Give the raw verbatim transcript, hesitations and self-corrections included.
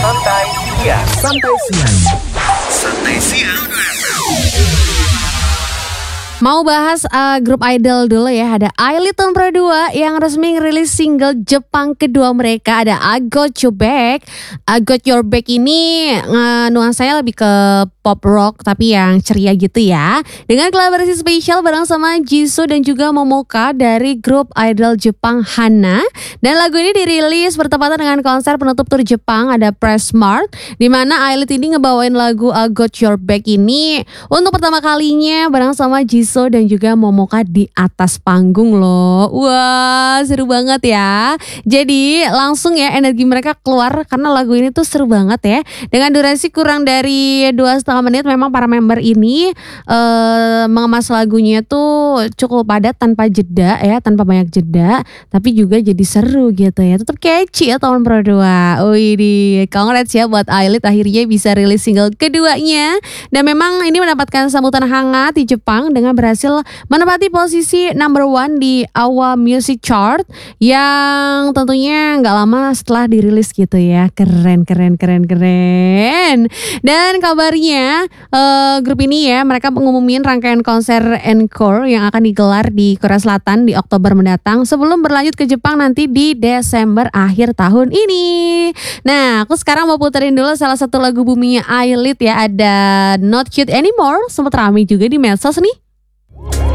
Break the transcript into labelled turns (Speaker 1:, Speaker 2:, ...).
Speaker 1: Santai Siang.
Speaker 2: Santai Siang.
Speaker 1: Santai Siang.
Speaker 3: Mau bahas uh, grup idol dulu ya. Ada I-Lit tahun Pro dua yang resmi ngerilis single Jepang kedua mereka. Ada I Got You Back. I Got Your Back ini uh, nuansanya lebih ke pop rock tapi yang ceria gitu ya. Dengan kolaborasi spesial bareng sama Jisoo dan juga Momoka dari grup idol Jepang Hana. Dan lagu ini dirilis bertepatan dengan konser penutup tur Jepang, ada Press Mart, di mana I-Lit ini ngebawain lagu I Got Your Back ini untuk pertama kalinya bareng sama Jisoo dan juga Momoka di atas panggung loh. Wah, seru banget ya. Jadi langsung ya energi mereka keluar karena lagu ini tuh seru banget ya. Dengan durasi kurang dari dua setengah menit, memang para member ini uh, mengemas lagunya tuh cukup padat tanpa jeda ya, tanpa banyak jeda, tapi juga jadi seru gitu ya. Tetap catchy ya tahun Pro dua. Wih, congrats ya buat I-Lit akhirnya bisa rilis single keduanya. Dan memang ini mendapatkan sambutan hangat di Jepang dengan berhasil menempati posisi number one di Awa Music Chart yang tentunya nggak lama setelah dirilis gitu ya. Keren, keren, keren, keren. Dan kabarnya uh, grup ini ya, mereka mengumumin rangkaian konser encore yang akan digelar di Korea Selatan di Oktober mendatang sebelum berlanjut ke Jepang nanti di Desember akhir tahun ini. Nah, aku sekarang mau puterin dulu salah satu lagu buminya I-Lit ya, ada Not Cute Anymore. Sempat ramai juga di medsos nih.